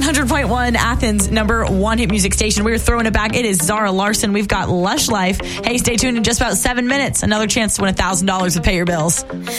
100.1 Athens, number one hit music station. We're throwing it back. It is Zara Larson. We've got Lush Life. Hey, stay tuned in just about 7 minutes. Another chance to win $1,000 to pay your bills.